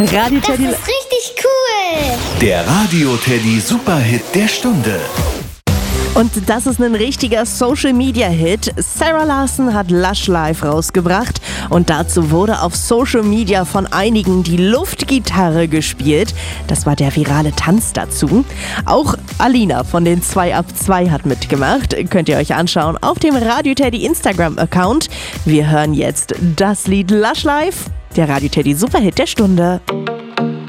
Radio Teddy. Das ist richtig cool. Der Radio Teddy Superhit der Stunde. Und das ist ein richtiger Social-Media-Hit. Sarah Larsson hat Lush Live rausgebracht und dazu wurde auf Social Media von einigen die Luftgitarre gespielt. Das war der virale Tanz dazu. Auch Alina von den 2 ab 2 hat mitgemacht. Könnt ihr euch anschauen auf dem Radio Teddy Instagram-Account. Wir hören jetzt das Lied Lush Live, der Radio Teddy Superhit der Stunde.